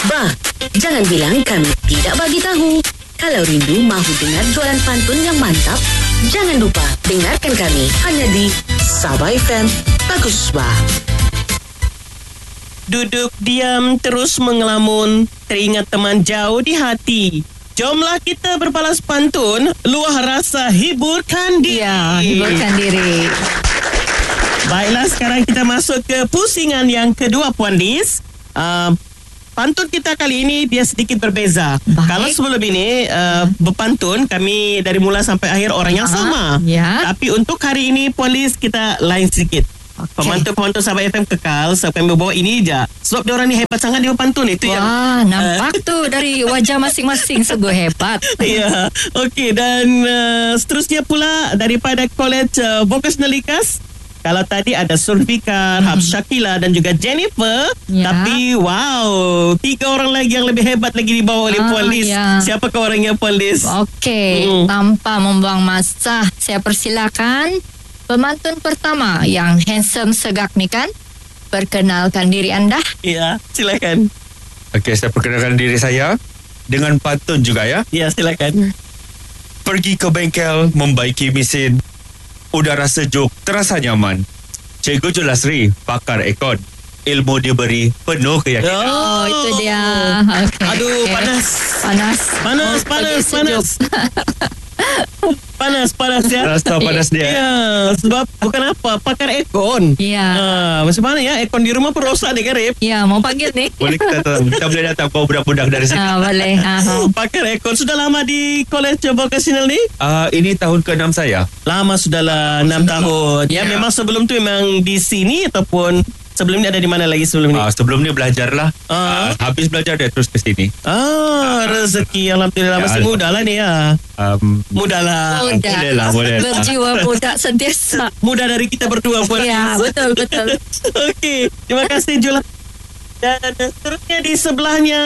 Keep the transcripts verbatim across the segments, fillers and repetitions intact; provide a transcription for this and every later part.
Bah, jangan bilang kami tidak bagi tahu. Kalau rindu mahu dengar jualan pantun yang mantap, jangan lupa dengarkan kami hanya di Sabah F M. Bagus bah. Duduk diam terus mengelamun, teringat teman jauh di hati. Jomlah kita berbalas pantun, luah rasa hiburkan diri. Ya, hiburkan diri. Baiklah, sekarang kita masuk ke pusingan yang kedua, Puan Liz. Uh, Pantun kita kali ini dia sedikit berbeza. Baik. Kalau sebelum ini uh, berpantun kami dari mula sampai akhir orang yang Aha, sama. ya. Tapi untuk hari ini Puan Liz kita lain sedikit. Okay. Pemantun-pemantun Sabah F M kekal sebab kami bawa ini je. Sebab dia orang ni hebat sangat dia berpantun itu. Wah, yang nampak uh, tu dari wajah masing-masing sungguh hebat. Ya, okey, dan uh, seterusnya pula daripada College uh, Vocational Likas. Kalau tadi ada Sulfikar, hmm. Hab Shakila dan juga Jennifer. Ya. Tapi wow, tiga orang lagi yang lebih hebat lagi dibawa oleh Ah, Puan Liz. ya. Siapakah orangnya Puan Liz? Okey, Hmm. tanpa membuang masa, saya persilakan pemantun pertama yang handsome segak ni kan. Perkenalkan diri anda. Ya, silakan. Okey, saya perkenalkan diri saya dengan pantun juga ya. Ya, silakan. Pergi ke bengkel membaiki mesin. Udara sejuk terasa nyaman. Cikgu Julasri, pakar ekon. Ilmu diberi penuh keyakinan. Oh, itu dia. Okay. Aduh, okay. panas. Panas. Panas, Oh, panas, pergi sejuk. panas. Panas, panas ya. Rasa panas dia. Ya, sebab bukan apa, pakar ekon. Ya. Ah, macam mana ya, ekon di rumah pun rosak ni Karib. Ya, mau panggil ni. Boleh kita datang, kita boleh datang bawa budak-budak dari sini. Ah, boleh. Ah, Pakar ekon. Sudah lama di College Vocational ni? Uh, ini tahun keenam saya. Lama sudahlah, enam tahun. Ya, Ya. memang sebelum tu memang di sini ataupun sebelum ni ada di mana lagi sebelum ni? Uh, sebelum ni belajar lah. Ah. Uh, habis belajar dia terus ke sini. Ah, rezeki Alhamdulillah. Ya, Masih Alhamdulillah. muda lah ni ya. Um, Muda lah. Muda. Boleh lah, boleh lah. Berjiwa muda sentiasa. Muda dari kita berdua pun. Ya, betul, betul. Okey, terima kasih Jula. Dan seterusnya di sebelahnya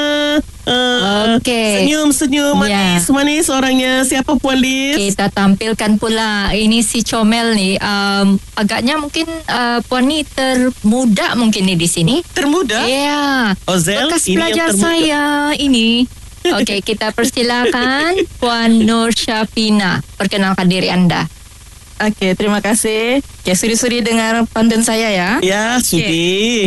uh, Okey. senyum-senyum manis, Ya. manis orangnya. Siapa Puan Liz? Kita tampilkan pula ini si Comel ni. Um, agaknya mungkin uh, Puan ni termuda mungkin ni di sini. Termuda? Ya. Ozel, Bekas ini yang pelajar termuda. saya ini. Okey, kita persilakan Puan Nur Syafina. Perkenalkan diri anda. Okey, terima kasih. Okey, suri-suri dengar pantun saya ya. Ya, sudi.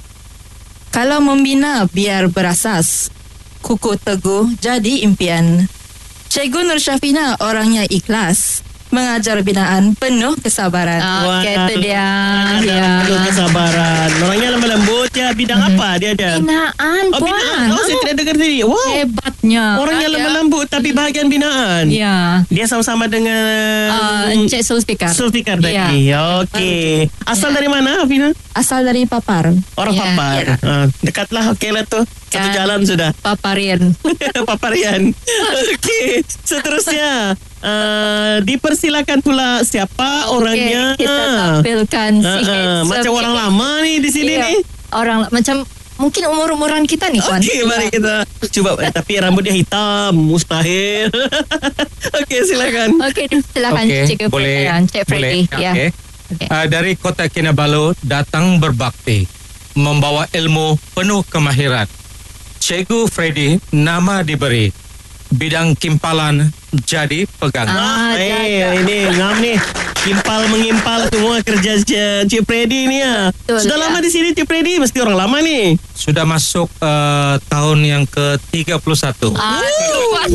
Kalau membina biar berasas, kuku teguh jadi impian. Cikgu Nur Syafina orangnya ikhlas, mengajar binaan penuh kesabaran. Wah. Okey, itu dia. Ada Ya. penuh kesabaran. Orangnya lembut-lembut ya. Bidang Hmm. apa dia ada? Binaan, Oh, Puan. binaan. Oh, saya tidak dengar tadi. Wow. Hebatnya. Orangnya Ya. lembut-lembut tapi bahagian binaan. Ya. Dia sama-sama dengan Uh, Encik Sulfikar. Sulfikar Ya. tadi. Okey. Asal dari mana, Afina? Asal dari Papar. Orang Ya. Papar. Ya. Ah, dekatlah, okey lah tu. Satu Kan. jalan sudah. Paparian. Paparian. Okey. Seterusnya, uh, dipersilakan pula siapa orangnya. Okey, kita tampilkan si Ah, ah, handsome macam orang ni. lama ni di sini Ya. ni. Orang macam mungkin umur-umuran kita ni, Puan. Okey, mari kita cuba. Eh, tapi rambut dia hitam, mustahil. Okey, silakan. Okey, silakan Okey, Cikgu boleh, Freddy. Cik Freddy. boleh. Ya. Okey. Okey. Uh, dari Kota Kinabalu datang berbakti, membawa ilmu penuh kemahiran. Cikgu Freddy nama diberi, bidang kimpalan jadi pegangan. Ah, eh, dah, dah. ini ngam ni. Kimpal mengimpal semua kerja Cik Cik Freddy ni ya. Betul, Sudah ya. lama di sini Cik Freddy, mesti orang lama ni. Sudah masuk uh, tahun yang ke tiga puluh satu. Ah, Puan.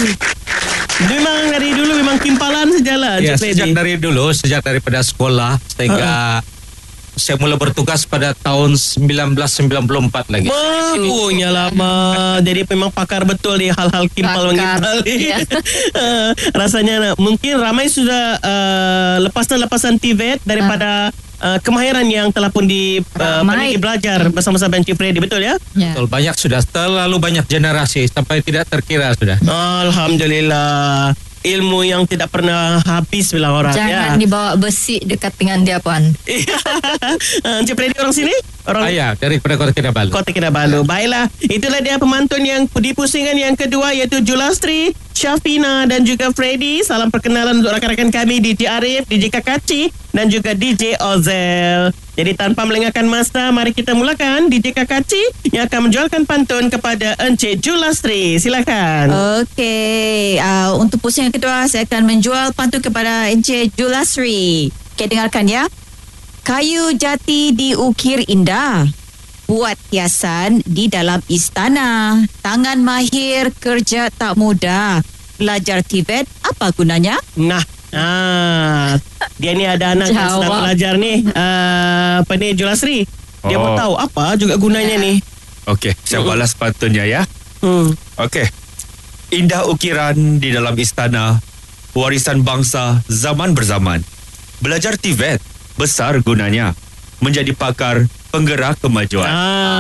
Memang dari dulu memang kimpalan sajalah Ya, Cik Freddy. sejak dari dulu, sejak daripada sekolah sehingga saya mula bertugas pada tahun sembilan belas sembilan puluh empat lagi. Wah, punya lama. Jadi memang pakar betul di hal-hal kimpal Pakar. mengimpal ni. Ya. Ah, rasanya mungkin ramai sudah uh, lepasan-lepasan T V E T daripada uh, kemahiran yang telah pun di uh, Ramai. pendidik belajar bersama-sama Cik Freddy, betul ya? Ya. Betul, banyak sudah, terlalu banyak generasi sampai tidak terkira sudah. Alhamdulillah. Ilmu yang tidak pernah habis bilang orang. Jangan ya. dibawa besi dekat dengan dia, Puan. Ah, Cik Freddy orang sini? Orang Ayah daripada Kota Kinabalu. Kota Kinabalu. Baiklah, itulah dia pemantun yang di pusingan yang kedua, iaitu Julastri, Syafina dan juga Freddy. Salam perkenalan untuk rakan-rakan kami D J Arif, D J Kakaci dan juga D J Ozel. Jadi tanpa melengahkan masa, mari kita mulakan D J Kakaci yang akan menjualkan pantun kepada Encik Julasri. Silakan. Okey, uh, untuk pusing yang kedua saya akan menjual pantun kepada Encik Julasri. Okey, dengarkan ya. Kayu jati diukir indah, buat hiasan di dalam istana. Tangan mahir kerja tak mudah. Belajar Tibet apa gunanya? Nah, ah, dia ni ada anak yang sedang Jawab. belajar ni. Uh, apa ni Julasri? Dia Oh. mau tahu apa juga gunanya ni. Okey, saya balas pantunnya ya. Hmm. Okey. Indah ukiran di dalam istana, warisan bangsa zaman berzaman. Belajar Tibet besar gunanya, menjadi pakar penggerak kemajuan.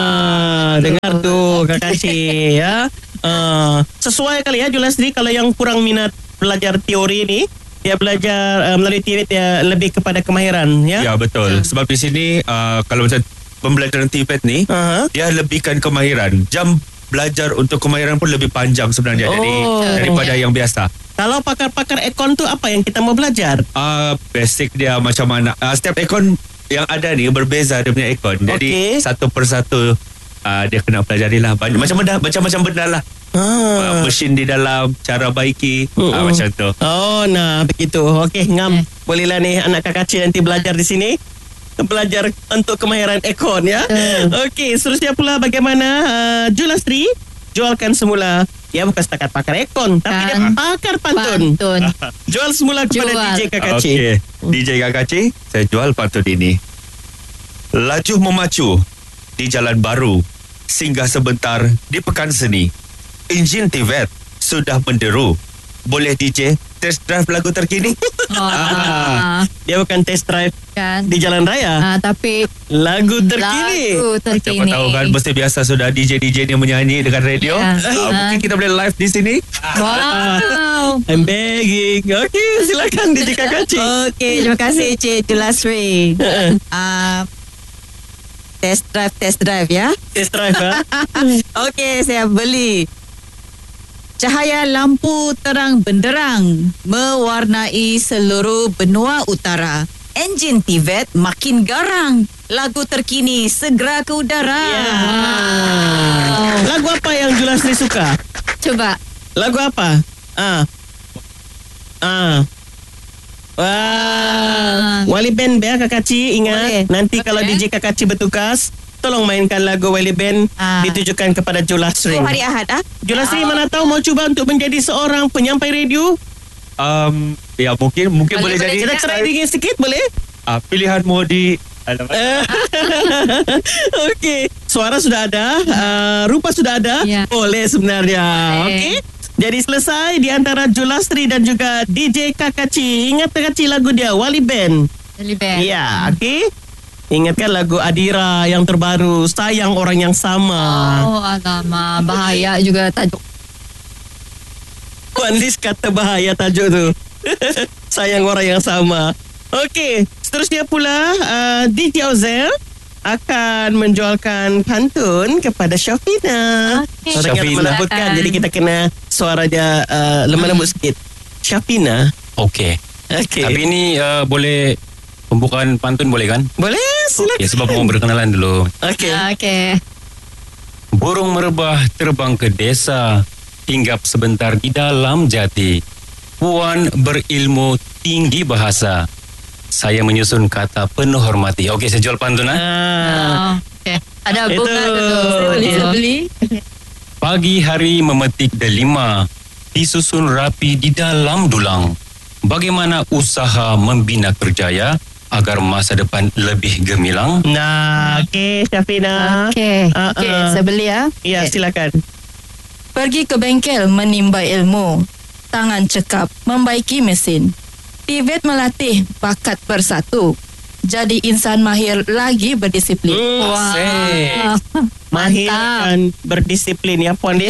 Ah, dengar tu Kakaci ya. Uh, sesuai kali ya Julasri, kalau yang kurang minat belajar teori ni, dia belajar uh, melalui Tibet dia lebih kepada kemahiran ya. Ya betul. Sebab di sini uh, kalau macam pembelajaran Tibet ni, Aha. dia lebihkan kemahiran. Jam belajar untuk kemahiran pun lebih panjang sebenarnya Oh. jadi daripada yang biasa. Kalau pakar-pakar ekon tu apa yang kita mau belajar? Uh, basic dia macam mana. Uh, setiap ekon yang ada ni berbeza dia punya ekon. Jadi Okey. satu persatu uh, dia kena pelajari lah. Banyak, macam benda, macam-macam benda lah. Uh, Ah. mesin di dalam, cara baiki, uh, Mm-mm. macam tu. Oh, nah begitu. Okey, ngam. Bolehlah ni anak Kakaci nanti belajar di sini. Belajar untuk kemahiran ekon ya. Okey, seterusnya pula bagaimana uh, Julasri jualkan semula. Dia bukan setakat pakar ekon, tapi dia Kan. pakar pantun. Pantun. Jual semula kepada Jual. D J Kakaci. Okey, D J Kakaci, saya jual pantun ini. Laju memacu di jalan baru, singgah sebentar di pekan seni. Enjin Tibet sudah menderu. Boleh D J test drive lagu terkini? Ah, Dia bukan test drive kan. di jalan raya. Ah, tapi Lagu terkini. lagu Siapa terkini. tahu kan, mesti biasa sudah D J D J ni menyanyi dengan radio. Ya. Ah, mungkin kita boleh live di sini. Wow. I'm begging. Okey, silakan D J Kakaci. Okey, terima kasih Cik Julasri. uh, Test drive, test drive ya. Test drive ha? Okey, saya beli. Cahaya lampu terang benderang mewarnai seluruh benua utara. Enjin Tibet makin garang. Lagu terkini segera ke udara. Ya. Lagu apa yang Julasri suka? Coba. Lagu apa? Ah. Ah. Wah. Wali Band ya Kakaci, ingat. Boleh. Nanti Okey. kalau D J Kakaci bertugas, tolong mainkan lagu Wali Band Ah. ditujukan kepada Julasri. Oh, hari Ahad ah. Julasri mana tahu mau cuba untuk menjadi seorang penyampai radio? Um, ya mungkin mungkin boleh, Boleh, boleh jadi. Kita try dingin sikit boleh? Ah, pilihanmu di alamat. Okey, suara sudah ada, uh, rupa sudah ada, Ya. boleh sebenarnya. Boleh. Okey. Jadi selesai di antara Julasri dan juga D J Kakaci. Ingat Kakaci lagu dia Wali Band. Wali Band. Ya, okey. Ingatkan lagu Adira yang terbaru, Sayang Orang Yang Sama. Oh, alamak. Bahaya juga tajuk. Puan Liz kata bahaya tajuk tu. Sayang Orang Yang Sama. Okey, seterusnya pula uh, D J Ozel akan menjualkan pantun kepada Syafina. Okey. Orang yang Syafina. menakutkan, Silakan. jadi kita kena suaranya uh, lemah lembut sikit. Syafina. Okey. Okey. Tapi ini uh, boleh pembukaan pantun boleh kan? Boleh, silakan. Okey, sebab mau berkenalan dulu. Okey. Ah, Okey. Burung merebah terbang ke desa, hinggap sebentar di dalam jati. Puan berilmu tinggi bahasa. Saya menyusun kata penuh hormati. Okey, saya jual pantun ah. Ah. Oh, okey. Ada Itu bunga dulu. dia. Saya beli. Pagi hari memetik delima, disusun rapi di dalam dulang. Bagaimana usaha membina kerjaya agar masa depan lebih gemilang? Nah, okey Syafina. Okey. Ah, Okey, ah. saya beli ya. Ya, silakan. Pergi ke bengkel menimba ilmu. Tangan cekap membaiki mesin. Tibet melatih bakat bersatu. Jadi insan mahir lagi berdisiplin. Hmm, Wah. Mahir Mantap. dan berdisiplin ya Puan Liz.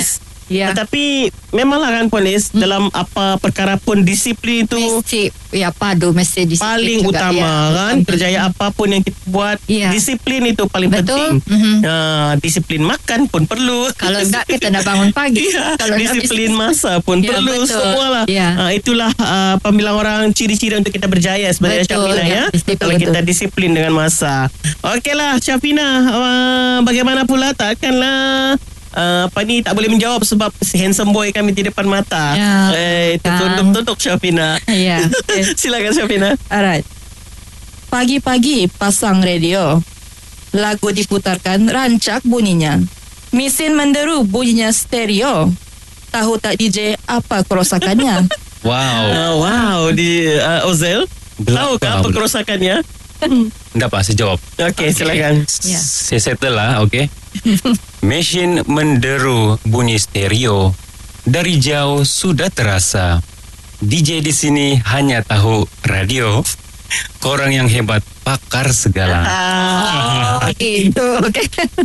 Ya. Tetapi memanglah kan polis, hmm. dalam apa perkara pun disiplin itu Mesti ya padu mesti disiplin paling juga, utama ya. kan. Kerjaya apapun yang kita buat, Ya. disiplin itu paling Betul. penting. Mhm. Uh, disiplin makan pun perlu. Kalau enggak kita dah bangun pagi. Ya, Kalau enggak disiplin bisa- masa pun Ya, perlu betul. semualah. Ya. Uh, itulah uh, pembilang orang ciri-ciri untuk kita berjaya sebenarnya, Betul, Syafina ya. ya. Disiplin, Kalau betul. kita disiplin dengan masa. Okeylah Syafina, uh, bagaimana pula takkanlah Uh, apa ni tak boleh menjawab sebab si handsome boy kami di depan mata. Ya, Eh, kan. tutup-tutup Syafina. Ya. Silakan Syafina. Alright. Pagi-pagi pasang radio. Lagu diputarkan rancak bunyinya. Mesin menderu bunyinya stereo. Tahu tak D J apa kerosakannya? Wow. Uh, wow, di uh, Ozel. Tahu ke apa kerosakannya? Enggak apa, saya jawab. Okey, silakan. Ya. Saya settle lah, okey. Mesin menderu bunyi stereo. Dari jauh sudah terasa. D J di sini hanya tahu radio. Korang yang hebat, pakar segala. Ah, Itu okey.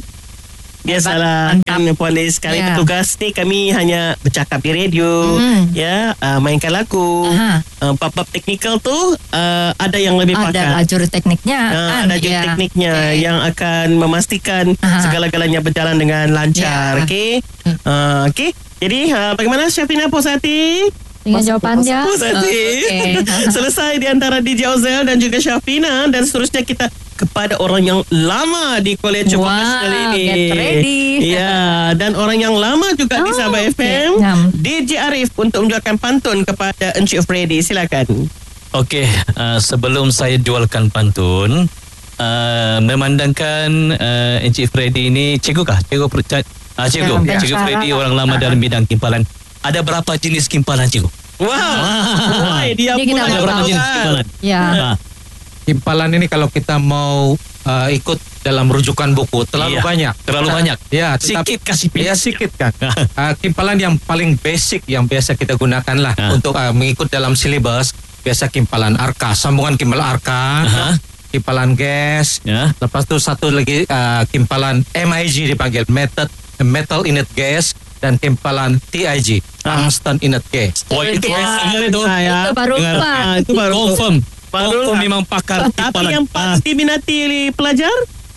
biasalah kan polis kali Ya. petugas ni kami hanya bercakap di radio, Hmm. ya, uh, mainkan lagu. Aha. Uh, bab-bab teknikal tu uh, ada yang lebih Ada pakar. lajur tekniknya. Uh, kan? ada juga Ya. tekniknya Okey. yang akan memastikan Aha. segala-galanya berjalan dengan lancar. Ya. Okey. Uh, Okey. Jadi uh, bagaimana Syafina Posati? Dengan jawapannya. Posati. Oh, okey. Selesai di antara D J Ozel dan juga Syafina, dan seterusnya kita kepada orang yang lama di College Wow, Professional ini. get ready. Ya, dan orang yang lama juga di Oh, Sabah F M, okey. Ngam. D J Arif untuk menjualkan pantun kepada Encik Freddy. Silakan. Okey, uh, sebelum saya jualkan pantun, uh, memandangkan uh, Encik Freddy ini cikgu kah? Cikgu percaya? Uh, cikgu, Ya, cikgu ya. Freddy orang lama dalam bidang kimpalan. Ada berapa jenis kimpalan cikgu? Wow. Wah, dia Ni kita pula nak Ada berapa tahu. jenis kimpalan? Ya. Ah, Kimpalan ini kalau kita mau uh, ikut dalam rujukan buku terlalu Iya, banyak. terlalu Kita- banyak. Ya, tetapi- Sikit kasih pilih. Ya sikit kan. uh, kimpalan yang paling basic yang biasa kita gunakan lah Ah. untuk uh, mengikut dalam silibus. Biasa kimpalan arka, sambungan kimpalan arka, Aha. kimpalan gas. Ya. Lepas tu satu lagi uh, kimpalan M I G dipanggil method metal inert gas, dan kimpalan T I G tungsten inert gas. Oh, itu Wah. basic itu. Saya. Itu baru Dengar. empat. Ah, itu baru Confirm. Baru Confirm memang pakar Tapi kimpalan. yang Ah. pasti diminati oleh pelajar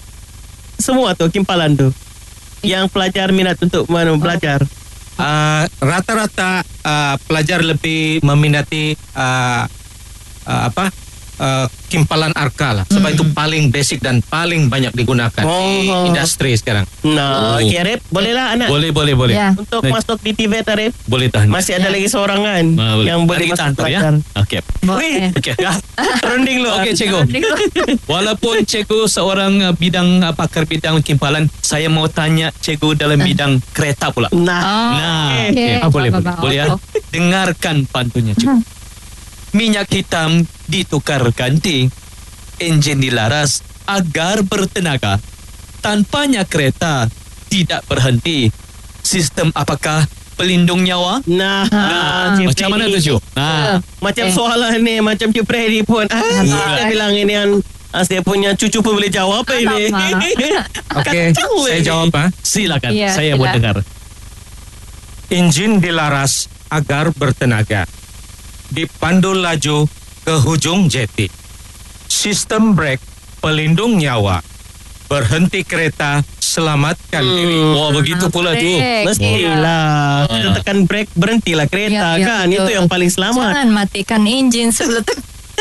semua tu kimpalan tu. Yang pelajar minat untuk mana belajar. Uh, rata-rata uh, pelajar lebih meminati uh, uh, apa uh, kimpalan arka lah, sebab itu paling basic dan paling banyak digunakan di Oh. industri sekarang. Nah, Oh. okey Arif, bolehlah anak Boleh, boleh, boleh. Ya. untuk Baik. masuk di T V T Arif. Boleh tahan. Masih ada Ya. lagi seorang kan Ah, boleh. yang boleh Nanti kita masuk hantar ya. pelajar. Okey. Wih, Okey. Ya. runding lu. Okey, cikgu. Runding lu. Walaupun cikgu seorang uh, bidang uh, pakar bidang kimpalan, saya mau tanya cikgu dalam bidang kereta pula. Nah, Oh, Nah, okey. okey. Ah, boleh, boleh. Bapak, Boleh ya. oh. Dengarkan pantunnya cikgu. Minyak hitam ditukar ganti, enjin dilaras agar bertenaga. Tanpanya kereta tidak berhenti. Sistem apakah pelindung nyawa? nah, Ah. Cik Macam mana Freddy. tu cikgu? Nah, Macam Eh. soalan ni macam Cik Freddy pun. Ah, saya bilang ini yang ah, saya punya cucu pun boleh jawab ini. Okey, Kacau saya ini. jawab ah. silakan. Ya, saya sila. mau dengar. Enjin dilaras agar bertenaga. Dipandu laju ke hujung jeti. Sistem brake pelindung nyawa. Berhenti kereta, selamatkan diri. Wah, begitu pula tu. Brake. Mestilah. Ya. Kita tekan brake, berhentilah kereta Ya, ya, kan. betul. Itu yang paling selamat. Jangan matikan enjin sebelum tu.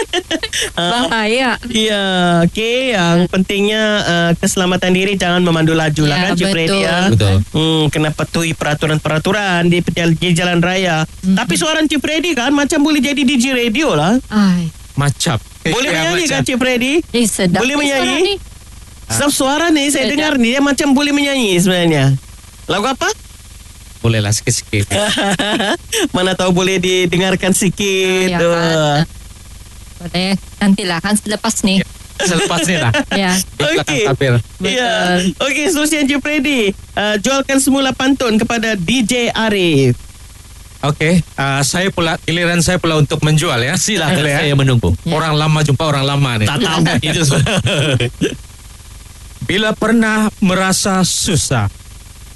Bahaya. Ya, okey. Yang pentingnya uh, keselamatan diri, jangan memandu laju lah Ya, kan, Cik Freddy betul. ya. Betul. Hmm, kena patuhi peraturan-peraturan di, di jalan raya. Hmm. Tapi suara Cik Freddy kan macam boleh jadi D J radio lah. Ai, Macap. Boleh Ya, menyanyi kan macap. Cik Freddy? eh, sedap Boleh ni menyanyi? suara ni. Sebab suara ni saya Sedap. dengar ni dia macam boleh menyanyi sebenarnya. Lagu apa? Bolehlah sikit-sikit. Mana tahu boleh didengarkan sikit. Ya, tu. kan. Boleh. Nantilah kan selepas ni. Selepas ni lah. Ya. Okey. Tabir. Ya. Okey, seterusnya Encik Freddy. Uh, jualkan semula pantun kepada D J Arif. Okey, uh, saya pula giliran saya pula untuk menjual ya. Silakan, Boleh, ya? saya menunggu. Ya. Orang lama jumpa orang lama ni. Tak tahu itu semua. Bila pernah merasa susah,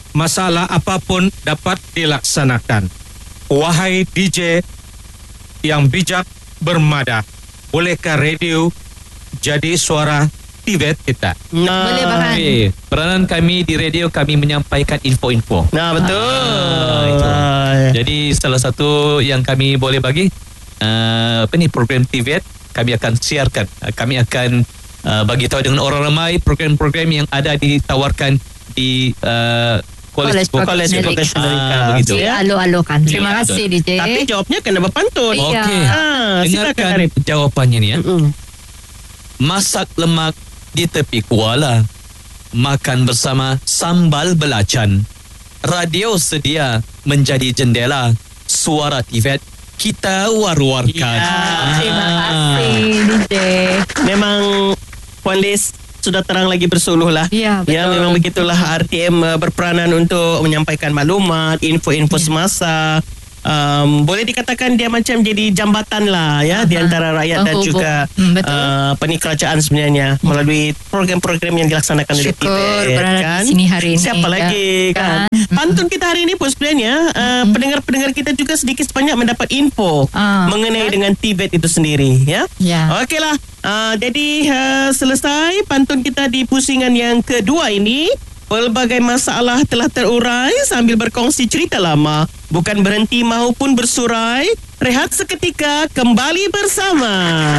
masalah apapun dapat dilaksanakan. Wahai D J yang bijak bermada, bolehkah radio jadi suara Tibet kita? Nah, Boleh Bahan. Okay. Peranan kami di radio, kami menyampaikan info-info. Nah, betul. Ah, itu. Jadi salah satu yang kami boleh bagi uh, apa ni program Tibet, kami akan siarkan. Uh, kami akan uh, bagi tahu dengan orang ramai program-program yang ada ditawarkan di uh, College College Vocational Vocational Ah, Income. begitu. Ya. Alo-alokan. Terima Ya, kasih D J. Tapi jawabnya kena berpantun. Iya. Okey. Ah, silakan Dengarkan Arif. jawapannya ni ya. Mm-mm. Masak lemak di tepi kuala, makan bersama sambal belacan. Radio sedia menjadi jendela, suara Tibet kita war-warkan. Ya, Terima Ah. kasih D J. Memang Puan Liz sudah terang lagi bersuluh lah. Ya, betul. Ya, memang begitulah R T M uh, berperanan untuk menyampaikan maklumat, info-info Ya. semasa. Um, boleh dikatakan dia macam jadi jambatan lah ya, di antara rakyat dan Penghubung. juga Hmm, betul. uh, apa ni, kerajaan sebenarnya melalui program-program yang dilaksanakan oleh Syukur Tibet, berada kan? di sini hari ini. Siapa Ya. lagi kan? Kan? Pantun kita hari ini pun sebenarnya uh, pendengar-pendengar kita juga sedikit sebanyak mendapat info Ah, mengenai kan? dengan Tibet itu sendiri ya. Ya. Okeylah. Uh, jadi uh, selesai pantun kita di pusingan yang kedua ini. Pelbagai masalah telah terurai sambil berkongsi cerita lama. Bukan berhenti maupun bersurai. Rehat seketika, kembali bersama.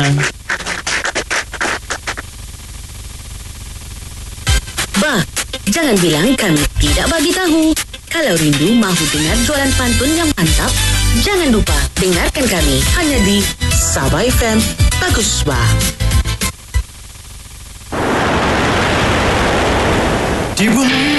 Bah, jangan bilang kami tidak bagi tahu. Kalau rindu mahu dengar jualan pantun yang mantap, jangan lupa dengarkan kami hanya di Sabah F M. Bagus bah. Di bumi